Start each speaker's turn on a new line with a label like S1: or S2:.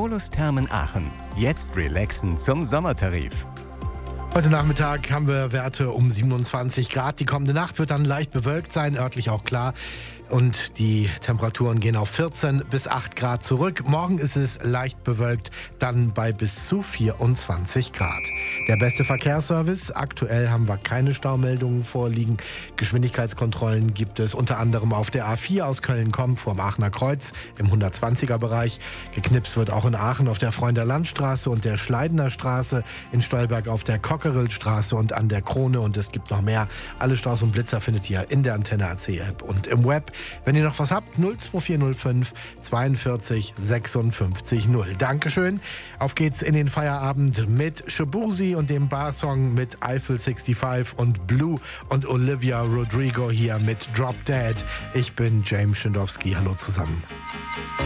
S1: Paulus Thermen Aachen. Jetzt relaxen zum Sommertarif.
S2: Heute Nachmittag haben wir Werte um 27 Grad. Die kommende Nacht wird dann leicht bewölkt sein, örtlich auch klar. Und die Temperaturen gehen auf 14 bis 8 Grad zurück. Morgen ist es leicht bewölkt, dann bei bis zu 24 Grad. Der beste Verkehrsservice. Aktuell haben wir keine Staumeldungen vorliegen. Geschwindigkeitskontrollen gibt es unter anderem auf der A4 aus Köln-Komm vorm Aachener Kreuz im 120er-Bereich. Geknipst wird auch in Aachen auf der Freunder Landstraße und der Schleidener Straße, in Stolberg auf der Cockerillstraße und an der Krone. Und es gibt noch mehr. Alle Staus und Blitzer findet ihr in der Antenne AC App und im Web. Wenn ihr noch was habt, 02405 42 56 0. Dankeschön. Auf geht's in den Feierabend mit Shabuzi und dem Barsong mit Eiffel 65 und Blue und Olivia Rodrigo hier mit Drop Dead. Ich bin James Schindowski. Hallo zusammen.